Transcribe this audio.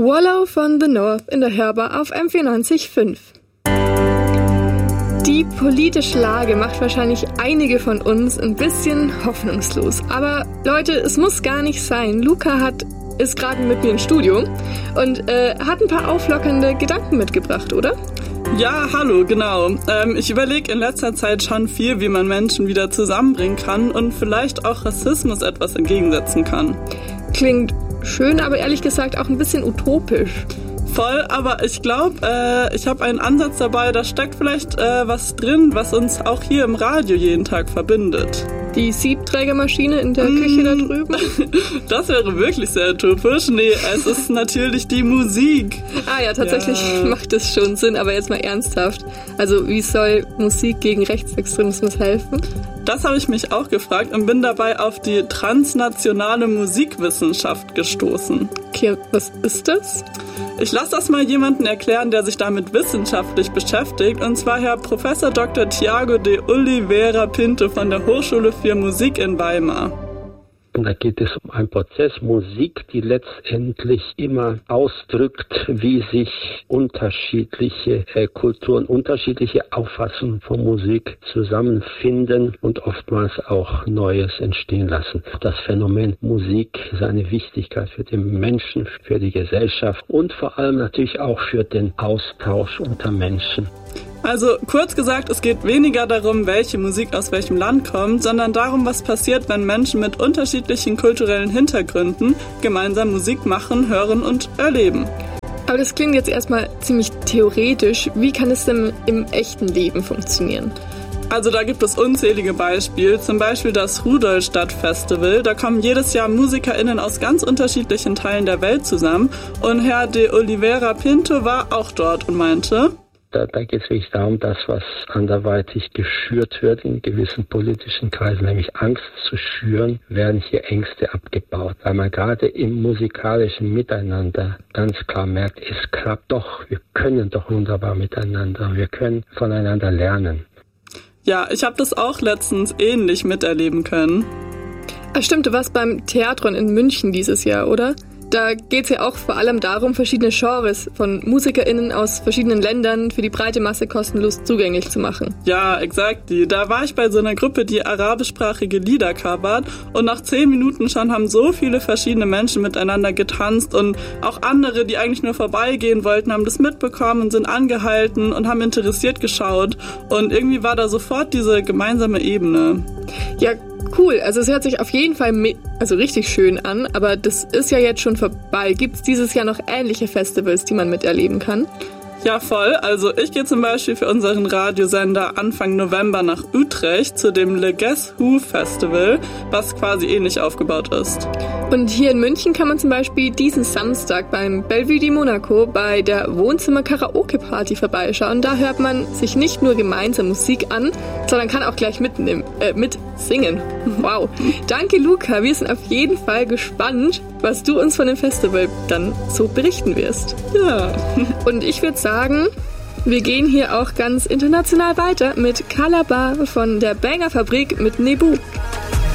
Wallow von The North in der Hörbar auf M94.5. Die politische Lage macht wahrscheinlich einige von uns ein bisschen hoffnungslos. Aber Leute, es muss gar nicht sein. Luca ist gerade mit mir im Studio und hat ein paar auflockernde Gedanken mitgebracht, oder? Ja, hallo, genau. Ich überlege in letzter Zeit schon viel, wie man Menschen wieder zusammenbringen kann und vielleicht auch Rassismus etwas entgegensetzen kann. Klingt schön, aber ehrlich gesagt auch ein bisschen utopisch. Voll, aber ich glaube, ich habe einen Ansatz dabei, da steckt vielleicht was drin, was uns auch hier im Radio jeden Tag verbindet. Die Siebträgermaschine in der Küche da drüben? Das wäre wirklich sehr utopisch. Nee, es ist natürlich die Musik. Ah ja, tatsächlich macht es schon Sinn, aber jetzt mal ernsthaft. Also wie soll Musik gegen Rechtsextremismus helfen? Das habe ich mich auch gefragt und bin dabei auf die transnationale Musikwissenschaft gestoßen. Okay, was ist das? Ich lasse das mal jemanden erklären, der sich damit wissenschaftlich beschäftigt, und zwar Herr Prof. Dr. Tiago de Oliveira Pinto von der Hochschule für Musik in Weimar. Und da geht es um einen Prozess Musik, die letztendlich immer ausdrückt, wie sich unterschiedliche Kulturen, unterschiedliche Auffassungen von Musik zusammenfinden und oftmals auch Neues entstehen lassen. Das Phänomen Musik, seine Wichtigkeit für den Menschen, für die Gesellschaft und vor allem natürlich auch für den Austausch unter Menschen. Also kurz gesagt, es geht weniger darum, welche Musik aus welchem Land kommt, sondern darum, was passiert, wenn Menschen mit unterschiedlichen kulturellen Hintergründen gemeinsam Musik machen, hören und erleben. Aber das klingt jetzt erstmal ziemlich theoretisch. Wie kann es denn im echten Leben funktionieren? Also da gibt es unzählige Beispiele, zum Beispiel das Rudolstadt-Festival. Da kommen jedes Jahr MusikerInnen aus ganz unterschiedlichen Teilen der Welt zusammen. Und Herr de Oliveira Pinto war auch dort und meinte: Da geht es wirklich darum, dass was anderweitig geschürt wird in gewissen politischen Kreisen, nämlich Angst zu schüren, werden hier Ängste abgebaut. Weil man gerade im musikalischen Miteinander ganz klar merkt, es klappt doch, wir können doch wunderbar miteinander, wir können voneinander lernen. Ja, ich habe das auch letztens ähnlich miterleben können. Stimmt, du warst beim Theatron in München dieses Jahr, oder? Da geht es ja auch vor allem darum, verschiedene Genres von MusikerInnen aus verschiedenen Ländern für die breite Masse kostenlos zugänglich zu machen. Ja, exakt. Da war ich bei so einer Gruppe, die arabischsprachige Lieder covert, und nach 10 Minuten schon haben so viele verschiedene Menschen miteinander getanzt und auch andere, die eigentlich nur vorbeigehen wollten, haben das mitbekommen und sind angehalten und haben interessiert geschaut, und irgendwie war da sofort diese gemeinsame Ebene. Ja, cool. Also es hört sich auf jeden Fall richtig schön an, aber das ist ja jetzt schon vorbei. Gibt es dieses Jahr noch ähnliche Festivals, die man miterleben kann? Ja, voll. Also ich gehe zum Beispiel für unseren Radiosender Anfang November nach Utrecht zu dem Le Guess Who Festival, was quasi ähnlich aufgebaut ist. Und hier in München kann man zum Beispiel diesen Samstag beim Bellevue di Monaco bei der Wohnzimmer-Karaoke-Party vorbeischauen. Da hört man sich nicht nur gemeinsam Musik an, sondern kann auch gleich mitsingen. Wow. Danke, Luca. Wir sind auf jeden Fall gespannt, was du uns von dem Festival dann so berichten wirst. Ja. Und ich würde sagen, wir gehen hier auch ganz international weiter mit Calabar von der Banger Fabrik mit Nebu.